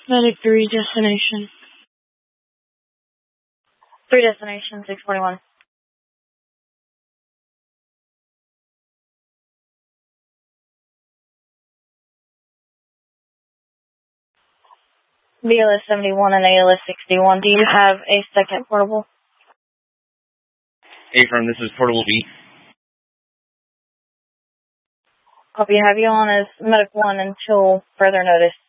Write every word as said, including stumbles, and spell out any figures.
Medic three, destination. three destination, six forty-one. B L S seventy-one and A L S sixty-one. Do you have a second portable? A-firm, this is Portable B. Copy. Have you on as Medic one until further notice.